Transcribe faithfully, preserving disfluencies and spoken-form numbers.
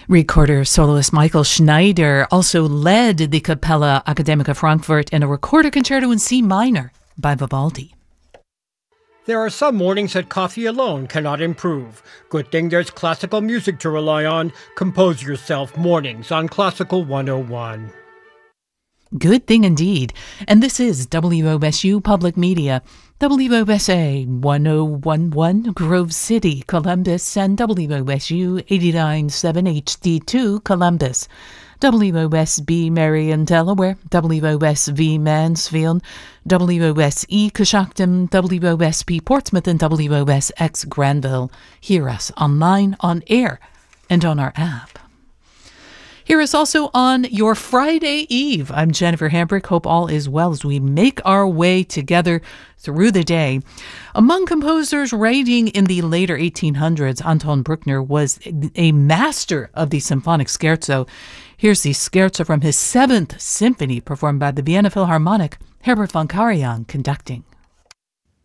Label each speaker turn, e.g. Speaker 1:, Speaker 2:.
Speaker 1: Recorder soloist Michael Schneider also led the Capella Academica Frankfurt in a recorder concerto in C minor by Vivaldi.
Speaker 2: There are some mornings that coffee alone cannot improve. Good thing there's classical music to rely on. Compose yourself mornings on Classical one oh one.
Speaker 1: Good thing indeed. And this is W O S U Public Media, W O S A one oh one point one Grove City, Columbus, and W O S U eighty-nine point seven H D two Columbus, W O S B Marion, Delaware, W O S V Mansfield, W O S E Coshocton, W O S P Portsmouth, and W O S X Granville. Hear us online, on air, and on our app. Hear us also on your Friday Eve. I'm Jennifer Hambrick. Hope all is well as we make our way together through the day. Among composers writing in the later eighteen hundreds, Anton Bruckner was a master of the symphonic scherzo. Here's the scherzo from his seventh symphony performed by the Vienna Philharmonic, Herbert von Karajan conducting.